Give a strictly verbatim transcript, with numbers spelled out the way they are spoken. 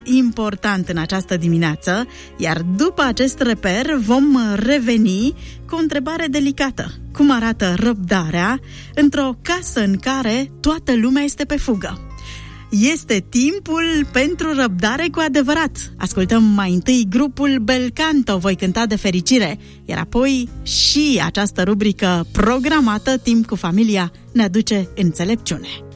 important în această dimineață, iar după acest reper vom reveni cu o întrebare delicată. Cum arată răbdarea într-o casă în care toată lumea este pe fugă? Este timpul pentru răbdare cu adevărat. Ascultăm mai întâi grupul Belcanto, Voi cânta de fericire, iar apoi și această rubrică programată Timp cu familia ne aduce înțelepciune.